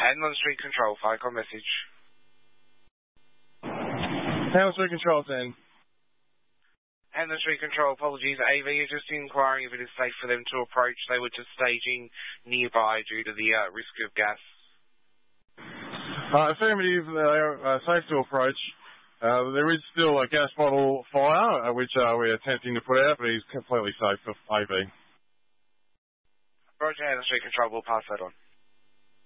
Hanlon Street Control, Ficon message. Hanlon Street Control, 10. Hanlon Street Control, apologies. AV are just inquiring if it is safe for them to approach. They were just staging nearby due to the risk of gas. Affirmative, they are safe to approach. There is still a gas bottle fire, which we're attempting to put out, but he's completely safe for AV. Roger, Hanlon Street Control, we'll pass that on.